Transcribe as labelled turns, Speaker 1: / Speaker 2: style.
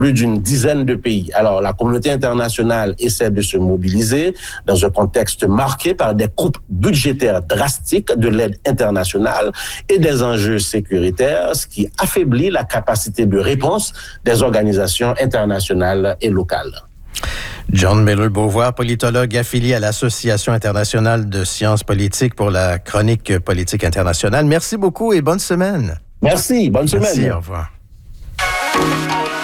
Speaker 1: plus d'une dizaine de pays. Alors, la communauté internationale essaie de se mobiliser dans un contexte marqué par des coupes budgétaires drastiques de l'aide internationale et des enjeux sécuritaires, ce qui affaiblit la capacité de réponse des organisations internationales et locales.
Speaker 2: John Miller-Beauvoir, politologue affilié à l'Association internationale de sciences politiques pour la chronique politique internationale. Merci beaucoup et bonne semaine.
Speaker 1: Merci, bonne semaine.
Speaker 2: Merci, au revoir.